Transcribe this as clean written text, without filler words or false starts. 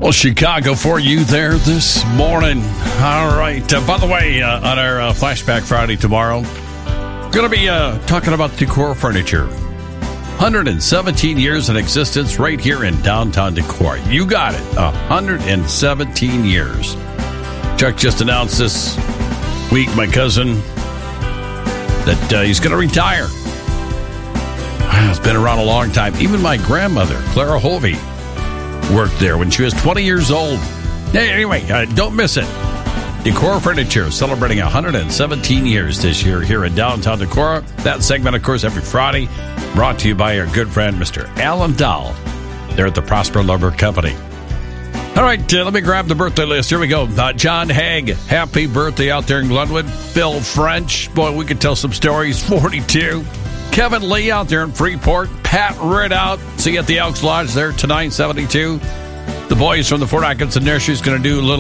Well, Chicago for you there this morning. All right. By the way, on our Flashback Friday tomorrow, we're going to be talking about Decor Furniture. 117 years in existence right here in downtown Decorah. You got it. 117 years. Chuck just announced this week, my cousin, that he's going to retire. It's been around a long time. Even my grandmother, Clara Hovey, worked there when she was 20 years old. Hey, anyway, don't miss it. Decor Furniture celebrating 117 years this year here in downtown Decorah. That segment, of course, every Friday, brought to you by our good friend, Mr. Alan Dahl, there at the Prosper Lumber Company. All right, let me grab the birthday list. Here we go. John Haig, happy birthday out there in Glenwood. Phil French, boy, we could tell some stories, 42. Kevin Lee out there in Freeport. Pat Ridout, see you at the Elks Lodge there tonight, 72. The boys from the Fort Atkinson Nursery is going to do a little